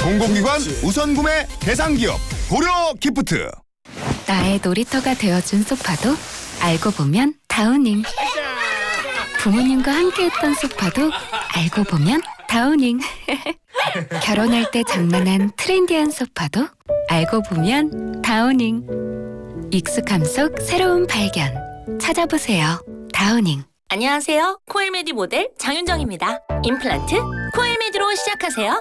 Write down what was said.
공공기관 우선 구매 대상 기업 고려 기프트. 나의 놀이터가 되어준 소파도 알고 보면 다우닝. 부모님과 함께했던 소파도 알고 보면 다우닝. 결혼할 때 장만한 트렌디한 소파도 알고 보면 다우닝. 익숙함 속 새로운 발견. 찾아보세요. 다우닝. 안녕하세요. 코엘메디 모델 장윤정입니다. 임플란트 코엘메디로 시작하세요.